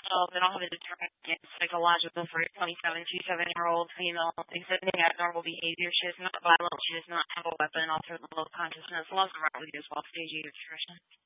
they don't have a determinant psychological for a 27-year-old female exhibiting abnormal behavior. She is not violent. She does not have a weapon. Also, low consciousness. Loves around with you as well. Stage 8 attrition.